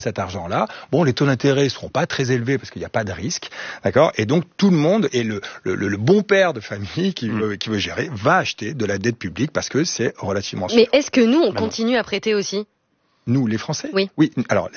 cet argent-là. Bon, les taux d'intérêt seront pas très élevés parce qu'il n'y a pas de risque, d'accord. Et donc tout le monde et le bon père de famille qui veut gérer va acheter de la dette publique parce que c'est relativement sûr. Mais est-ce que nous on continue à prêter aussi ? Nous, les Français ? Oui. Alors,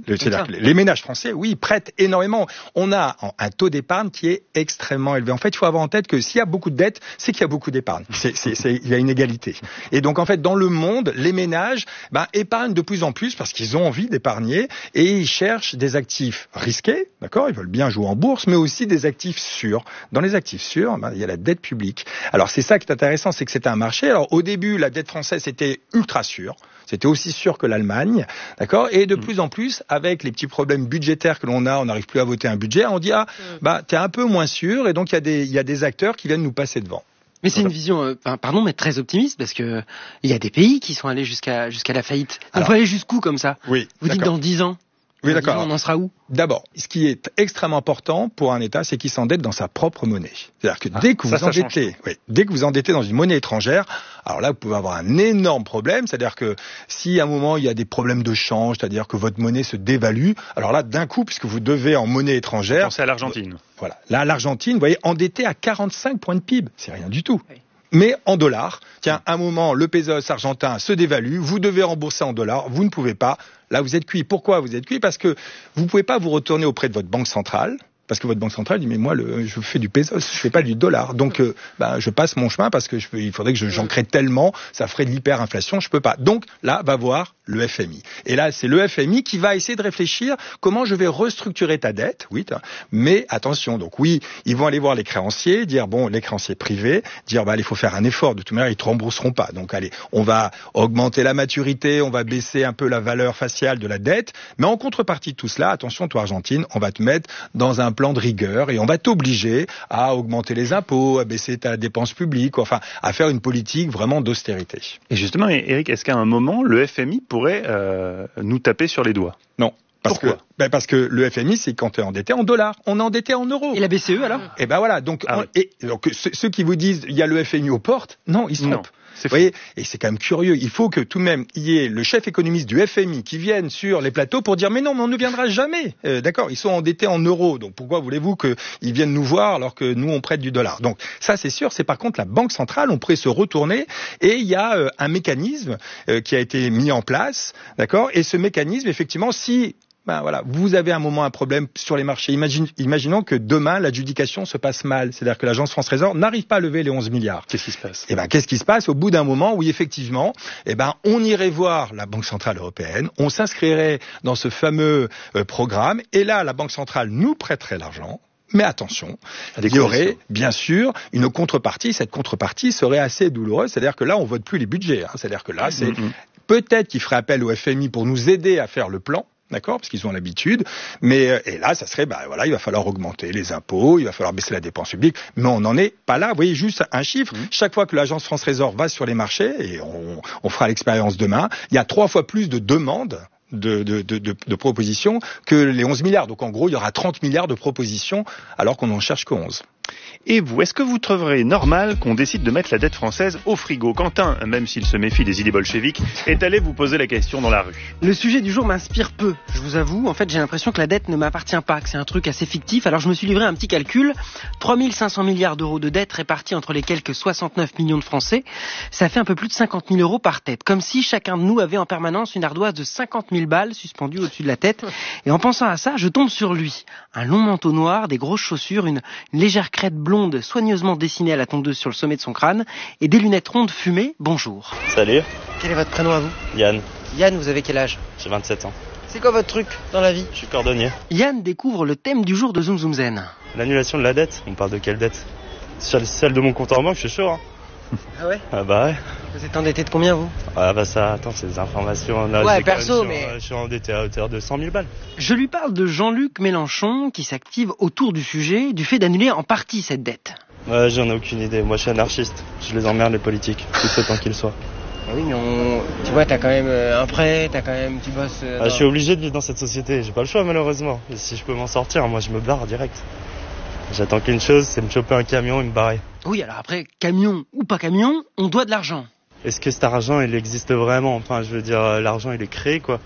les ménages français, oui, prêtent énormément. On a un taux d'épargne qui est extrêmement élevé. En fait, il faut avoir en tête que s'il y a beaucoup de dettes, c'est qu'il y a beaucoup d'épargne. Il y a une égalité. Et donc, en fait, dans le monde, les ménages épargnent de plus en plus parce qu'ils ont envie d'épargner et ils cherchent des actifs risqués, d'accord ? Ils veulent bien jouer en bourse, mais aussi des actifs sûrs. Dans les actifs sûrs, il y a la dette publique. Alors, c'est ça qui est intéressant, c'est que c'est un marché. Alors, au début, la dette française était ultra sûre. C'était aussi sûr que l'Allemagne, d'accord ? Et de plus en plus, avec les petits problèmes budgétaires que l'on a, on n'arrive plus à voter un budget, on dit t'es un peu moins sûr, et donc il y a des acteurs qui viennent nous passer devant. Mais c'est une vision, mais très optimiste, parce que il y a des pays qui sont allés jusqu'à la faillite. On peut aller jusqu'où comme ça ? Oui. Vous dites dans 10 ans ? Oui, d'accord. On en sera où ? D'abord, ce qui est extrêmement important pour un État, c'est qu'il s'endette dans sa propre monnaie. C'est-à-dire que dès que vous endettez dans une monnaie étrangère, alors là, vous pouvez avoir un énorme problème. C'est-à-dire que si à un moment, il y a des problèmes de change, c'est-à-dire que votre monnaie se dévalue, alors là, d'un coup, puisque vous devez en monnaie étrangère... Pensez à l'Argentine. Voilà. Là, l'Argentine, vous voyez, endettée à 45 points de PIB. C'est rien du tout. Oui. Mais en dollars. Tiens, à un moment, le pesos argentin se dévalue, vous devez rembourser en dollars, vous ne pouvez pas. Là, vous êtes cuit. Pourquoi vous êtes cuit ? Parce que vous ne pouvez pas vous retourner auprès de votre banque centrale. Parce que votre banque centrale dit, mais moi, je fais du pesos, je fais pas du dollar. Donc, je passe mon chemin parce que il faudrait que j'en crée tellement, ça ferait de l'hyperinflation, je peux pas. Donc, là, va voir le FMI. Et là, c'est le FMI qui va essayer de réfléchir comment je vais restructurer ta dette. Oui, mais attention. Donc, oui, ils vont aller voir les créanciers, dire, les créanciers privés, dire, il faut faire un effort. De toute manière, ils te rembourseront pas. Donc, allez, on va augmenter la maturité, on va baisser un peu la valeur faciale de la dette. Mais en contrepartie de tout cela, attention, toi, Argentine, on va te mettre dans un plan de rigueur et on va t'obliger à augmenter les impôts, à baisser ta dépense publique, enfin, à faire une politique vraiment d'austérité. Et justement, Éric, est-ce qu'à un moment, le FMI pourrait nous taper sur les doigts ? Non. Pourquoi ? Parce que le FMI, c'est quand tu es endetté en dollars. On est endetté en euros. Et la BCE, alors ? Et voilà. Donc, donc ceux qui vous disent, il y a le FMI aux portes, non, ils se trompent. Vous voyez, et c'est quand même curieux. Il faut que tout de même, il y ait le chef économiste du FMI qui vienne sur les plateaux pour dire, mais non, mais on ne viendra jamais. D'accord, ils sont endettés en euros. Donc pourquoi voulez-vous qu'ils viennent nous voir alors que nous, on prête du dollar ? Donc ça, c'est sûr. C'est par contre la Banque centrale, on pourrait se retourner et il y a un mécanisme qui a été mis en place. D'accord ? Et ce mécanisme, effectivement, si... vous avez un moment un problème sur les marchés. Imaginons que demain, l'adjudication se passe mal. C'est-à-dire que l'Agence France Trésor n'arrive pas à lever les 11 milliards. Qu'est-ce qui se passe ? Qu'est-ce qui se passe au bout d'un moment où, effectivement, on irait voir la Banque Centrale Européenne, on s'inscrirait dans ce fameux programme, et là, la Banque Centrale nous prêterait l'argent. Mais attention, il y aurait bien sûr une contrepartie. Cette contrepartie serait assez douloureuse. C'est-à-dire que là, on vote plus les budgets. C'est-à-dire que là, c'est peut-être qu'il ferait appel au FMI pour nous aider à faire le plan. D'accord, parce qu'ils ont l'habitude, mais et là, ça serait, il va falloir augmenter les impôts, il va falloir baisser la dépense publique, mais on n'en est pas là. Vous voyez, juste un chiffre, chaque fois que l'Agence France Trésor va sur les marchés, et on fera l'expérience demain, il y a 3 fois plus de demandes de propositions que les 11 milliards. Donc en gros, il y aura 30 milliards de propositions, alors qu'on n'en cherche que 11. Et vous, est-ce que vous trouverez normal qu'on décide de mettre la dette française au frigo ? Quentin, même s'il se méfie des idées bolcheviques, est allé vous poser la question dans la rue. Le sujet du jour m'inspire peu, je vous avoue. En fait, j'ai l'impression que la dette ne m'appartient pas, que c'est un truc assez fictif. Alors je me suis livré à un petit calcul. 3 500 milliards d'euros de dette répartis entre les quelques 69 millions de Français. Ça fait un peu plus de 50 000 euros par tête. Comme si chacun de nous avait en permanence une ardoise de 50 000 balles suspendue au-dessus de la tête. Et en pensant à ça, je tombe sur lui. Un long manteau noir, des grosses chaussures, une légère crête blonde soigneusement dessinée à la tondeuse sur le sommet de son crâne et des lunettes rondes fumées. Bonjour. Salut. Quel est votre prénom à vous ? Yann. Yann, vous avez quel âge ? J'ai 27 ans. C'est quoi votre truc dans la vie ? Je suis cordonnier. Yann découvre le thème du jour de Zoom Zoom Zen. L'annulation de la dette. On parle de quelle dette ? Celle de mon compte en banque, je suis chaud. Hein. Ah ouais ? Ah bah ouais. Vous êtes endetté de combien, vous ? Ah bah ça, attends, c'est des informations. Ouais, perso, mais... Je suis endetté à hauteur de 100 000 balles. Je lui parle de Jean-Luc Mélenchon qui s'active autour du sujet, du fait d'annuler en partie cette dette. Ouais, j'en ai aucune idée. Moi, je suis anarchiste. Je les emmerde, les politiques, tout autant qu'ils soient. Ah oui, mais tu vois, t'as quand même un prêt, tu bosses... Je suis obligé de vivre dans cette société. J'ai pas le choix, malheureusement. Et si je peux m'en sortir, moi, je me barre direct. J'attends qu'une chose, c'est me choper un camion et me barrer. Oui, alors après, camion ou pas camion, on doit de l'argent. Est-ce que cet argent, il existe vraiment ? Enfin, je veux dire, l'argent, il est créé, quoi.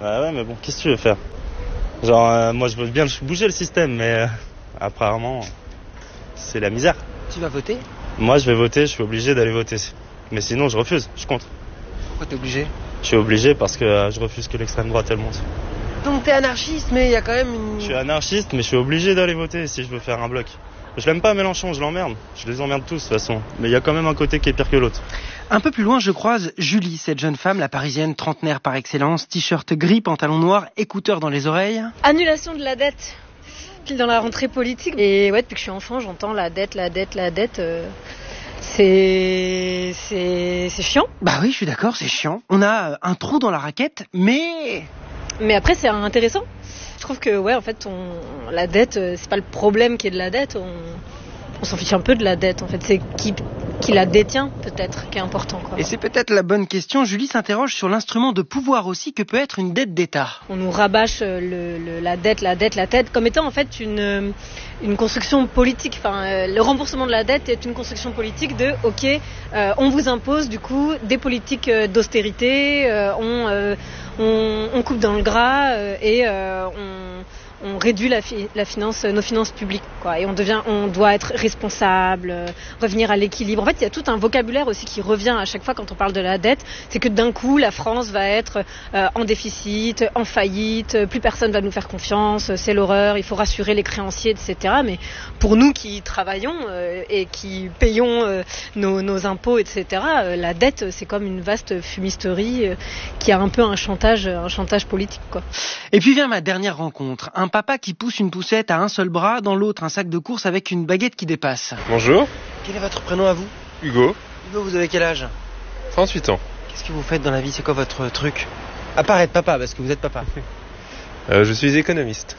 Ouais, mais bon, qu'est-ce que tu veux faire? Genre, moi je veux bien bouger le système, mais apparemment, c'est la misère. Tu vas voter? Moi je vais voter, je suis obligé d'aller voter. Mais sinon je refuse, je compte. Pourquoi t'es obligé? Je suis obligé parce que je refuse que l'extrême droite elle monte. Donc t'es anarchiste, mais il y a quand même une... Je suis anarchiste, mais je suis obligé d'aller voter si je veux faire un bloc. Je l'aime pas Mélenchon, je l'emmerde. Je les emmerde tous de toute façon. Mais il y a quand même un côté qui est pire que l'autre. Un peu plus loin, je croise Julie, cette jeune femme, la parisienne trentenaire par excellence, t-shirt gris, pantalon noir, écouteurs dans les oreilles. Annulation de la dette. Pile dans la rentrée politique. Et ouais, depuis que je suis enfant, j'entends la dette. C'est chiant. Bah oui, je suis d'accord, c'est chiant. On a un trou dans la raquette, mais après, c'est intéressant. Je trouve que, ouais, en fait, la dette, c'est pas le problème qui est de la dette. On s'en fiche un peu de la dette, en fait. C'est qui la détient, peut-être, qui est important, quoi. Et c'est peut-être la bonne question. Julie s'interroge sur l'instrument de pouvoir aussi que peut être une dette d'État. On nous rabâche la dette, comme étant, en fait, une construction politique. Enfin, le remboursement de la dette est une construction politique de, ok, on vous impose, du coup, des politiques d'austérité, on coupe dans le gras et on réduit nos finances publiques, quoi. Et on doit être responsable, revenir à l'équilibre. En fait, il y a tout un vocabulaire aussi qui revient à chaque fois quand on parle de la dette. C'est que d'un coup, la France va être en déficit, en faillite, plus personne va nous faire confiance, c'est l'horreur, il faut rassurer les créanciers, etc. Mais pour nous qui travaillons et qui payons nos impôts, etc., la dette, c'est comme une vaste fumisterie qui a un peu un chantage politique, quoi. Et puis vient ma dernière rencontre. Un papa qui pousse une poussette à un seul bras, dans l'autre un sac de course avec une baguette qui dépasse. Bonjour. Quel est votre prénom à vous? Hugo. Hugo, vous avez quel âge? 38 ans. Qu'est-ce que vous faites dans la vie? C'est quoi votre truc? À part être papa, parce que vous êtes papa. Je suis économiste.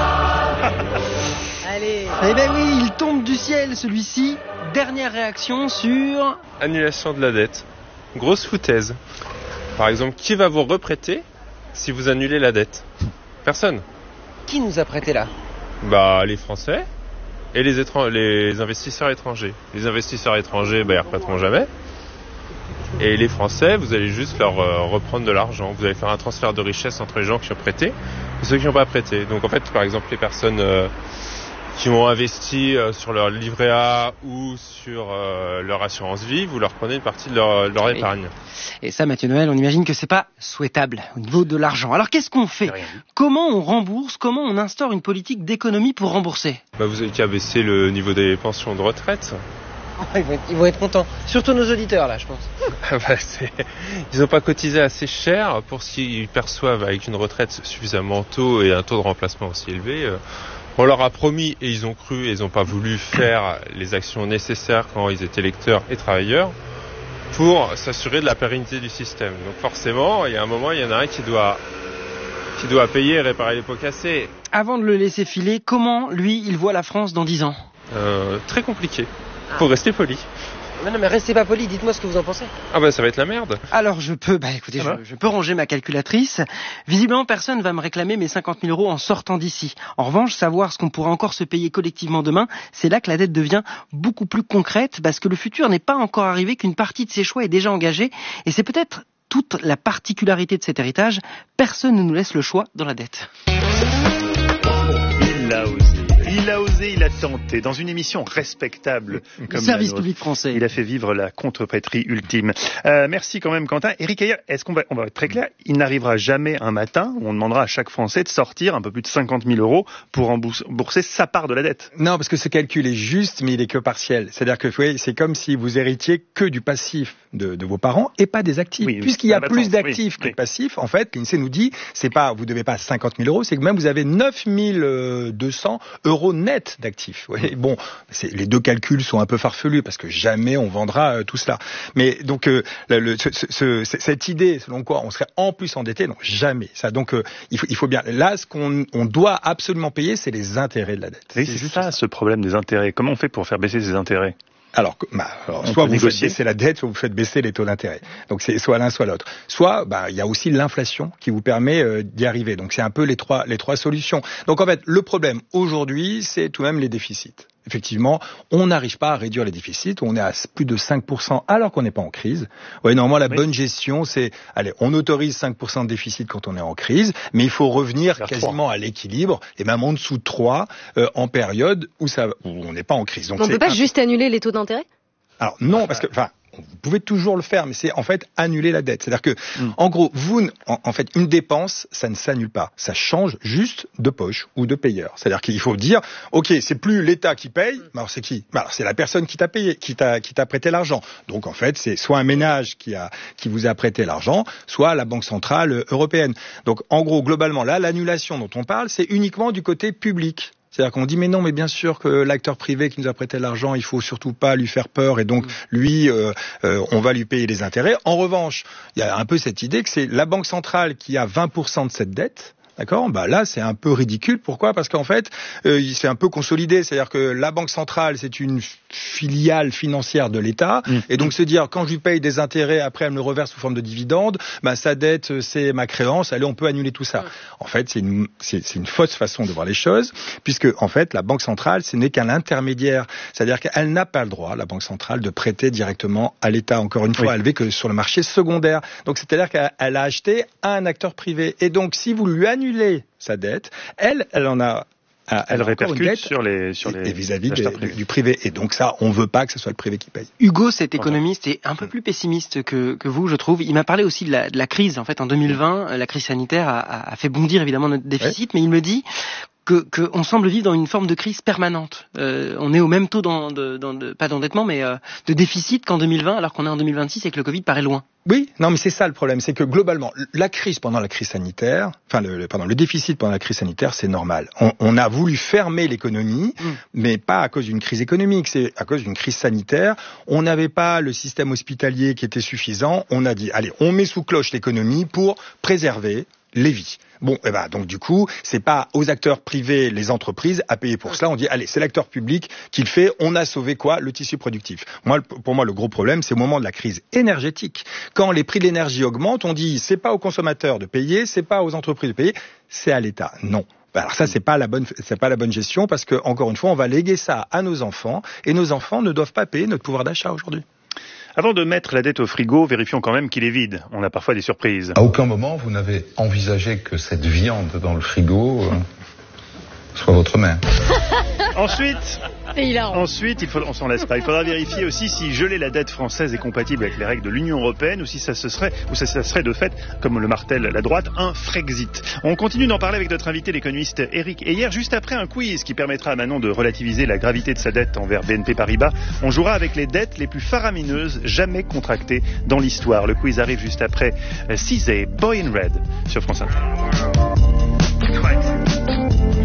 Allez. Eh ben oui, il tombe du ciel celui-ci. Dernière réaction sur... Annulation de la dette. Grosse foutaise. Par exemple, qui va vous reprêter si vous annulez la dette? Personne. Qui nous a prêté là? Bah, les Français et les investisseurs étrangers. Les investisseurs étrangers, ils reprêteront jamais. Et les Français, vous allez juste leur reprendre de l'argent. Vous allez faire un transfert de richesse entre les gens qui ont prêté et ceux qui n'ont pas prêté. Donc en fait, par exemple, les personnes qui ont investi sur leur livret A ou sur leur assurance vie, vous leur prenez une partie de leur épargne. Et ça, Mathieu Noël, on imagine que c'est pas souhaitable au niveau de l'argent. Alors qu'est-ce qu'on fait? Comment on rembourse? Comment on instaure une politique d'économie pour rembourser? Vous avez qu'à baisser le niveau des pensions de retraite. Ils vont être contents. Surtout nos auditeurs, là, je pense. Ils n'ont pas cotisé assez cher pour s'ils perçoivent avec une retraite suffisamment tôt et un taux de remplacement aussi élevé. On leur a promis et ils ont cru et ils n'ont pas voulu faire les actions nécessaires quand ils étaient lecteurs et travailleurs pour s'assurer de la pérennité du système. Donc forcément, il y a un moment, il y en a un qui doit payer et réparer les pots cassés. Avant de le laisser filer, comment, lui, il voit la France dans 10 ans? Très compliqué, pour rester poli. Non, mais restez pas poli, dites-moi ce que vous en pensez. Ça va être la merde. Alors je peux ranger ma calculatrice. Visiblement, personne va me réclamer mes 50 000 euros en sortant d'ici. En revanche, savoir ce qu'on pourra encore se payer collectivement demain, c'est là que la dette devient beaucoup plus concrète, parce que le futur n'est pas encore arrivé, qu'une partie de ses choix est déjà engagée, et c'est peut-être toute la particularité de cet héritage. Personne ne nous laisse le choix dans la dette. Il a tenté, dans une émission respectable comme service public français. Il a fait vivre la contrepétrie ultime. Merci quand même, Quentin. Éric Heyer, on va être très clair, il n'arrivera jamais un matin où on demandera à chaque Français de sortir un peu plus de 50 000 euros pour rembourser sa part de la dette. Non, parce que ce calcul est juste, mais il est que partiel. C'est-à-dire que c'est comme si vous héritiez que du passif de vos parents et pas des actifs. Puisqu'il y a plus d'actifs que de passifs, en fait, l'INSEE nous dit, vous devez pas 50 000 euros, c'est que même vous avez 9 200 euros net d'actifs. Bon, les deux calculs sont un peu farfelus parce que jamais on vendra tout cela. Mais donc cette idée selon quoi on serait en plus endetté, non, jamais. Ça, donc il faut bien. Là, ce qu'on doit absolument payer, c'est les intérêts de la dette. C'est juste ça, ce problème des intérêts. Comment on fait pour faire baisser ces intérêts? Alors soit vous faites baisser la dette, soit vous faites baisser les taux d'intérêt. Donc c'est soit l'un, soit l'autre. Soit, il y a aussi l'inflation qui vous permet d'y arriver. Donc c'est un peu les trois solutions. Donc en fait, le problème aujourd'hui, c'est tout de même les déficits. effectivement, on n'arrive pas à réduire les déficits. On est à plus de 5% alors qu'on n'est pas en crise. Ouais, normalement, la bonne gestion, c'est, allez, on autorise 5% de déficit quand on est en crise, mais il faut revenir quasiment à l'équilibre et même en dessous de 3 en période où on n'est pas en crise. Donc, on ne peut pas juste annuler les taux d'intérêt ? Alors non, parce que, vous pouvez toujours le faire, mais c'est en fait annuler la dette. C'est-à-dire que, en gros, en fait, une dépense, ça ne s'annule pas. Ça change juste de poche ou de payeur. C'est-à-dire qu'il faut dire, ok, c'est plus l'État qui paye, mais alors c'est qui ? Alors c'est la personne qui t'a payé, qui t'a prêté l'argent. Donc en fait, c'est soit un ménage qui vous a prêté l'argent, soit la Banque centrale européenne. Donc en gros, globalement, là, l'annulation dont on parle, c'est uniquement du côté public. C'est-à-dire qu'on dit mais non, mais bien sûr que l'acteur privé qui nous a prêté l'argent, il faut surtout pas lui faire peur et donc lui, on va lui payer les intérêts. En revanche, il y a un peu cette idée que c'est la Banque centrale qui a 20% de cette dette. D'accord ? Là, c'est un peu ridicule. Pourquoi ? Parce qu'en fait, il s'est un peu consolidé. C'est-à-dire que la Banque centrale, c'est une filiale financière de l'État. Et donc, se dire, quand je lui paye des intérêts, après, elle me le reverse sous forme de dividendes, sa dette, c'est ma créance. Allez, on peut annuler tout ça. En fait, c'est une fausse façon de voir les choses, puisque, en fait, la Banque centrale, ce n'est qu'un intermédiaire. C'est-à-dire qu'elle n'a pas le droit, la Banque centrale, de prêter directement à l'État. Encore une fois, elle n'est que sur le marché secondaire. Donc, c'est-à-dire qu'elle a acheté à un acteur privé. Et donc, si vous lui annulez sa dette, elle en a. Elle répercute sur les vis-à-vis du privé. Et donc ça, on veut pas que ce soit le privé qui paye. Hugo, cet économiste, est un peu plus pessimiste que vous, je trouve. Il m'a parlé aussi de la crise. En fait, en 2020, la crise sanitaire a fait bondir évidemment notre déficit, mais il me dit qu'on semble vivre dans une forme de crise permanente. On est au même taux pas d'endettement, mais de déficit qu'en 2020, alors qu'on est en 2026 et que le Covid paraît loin. Oui, non, mais c'est ça le problème, c'est que globalement, la crise pendant la crise sanitaire, le déficit pendant la crise sanitaire, c'est normal. On a voulu fermer l'économie, mais pas à cause d'une crise économique, c'est à cause d'une crise sanitaire. On n'avait pas le système hospitalier qui était suffisant. On a dit, allez, on met sous cloche l'économie pour préserver les vies. Bon, donc du coup, c'est pas aux acteurs privés, les entreprises, à payer pour cela. On dit, allez, c'est l'acteur public qui le fait. On a sauvé quoi ? Le tissu productif. Pour moi, le gros problème, c'est au moment de la crise énergétique. Quand les prix de l'énergie augmentent, on dit, c'est pas aux consommateurs de payer, c'est pas aux entreprises de payer, c'est à l'État. Non. Alors ça, c'est pas la bonne gestion parce que, encore une fois, on va léguer ça à nos enfants et nos enfants ne doivent pas payer notre pouvoir d'achat aujourd'hui. Avant de mettre la dette au frigo, vérifions quand même qu'il est vide. On a parfois des surprises. À aucun moment, vous n'avez envisagé que cette viande dans le frigo soit votre mère. Ensuite, on s'en laisse pas. Il faudra vérifier aussi si geler la dette française est compatible avec les règles de l'Union européenne ou si ça serait de fait, comme le martèle la droite, un Frexit. On continue d'en parler avec notre invité, l'économiste Éric Heyer, juste après un quiz qui permettra à Manon de relativiser la gravité de sa dette envers BNP Paribas. On jouera avec les dettes les plus faramineuses jamais contractées dans l'histoire. Le quiz arrive juste après Cizé, Boy in Red sur France Inter.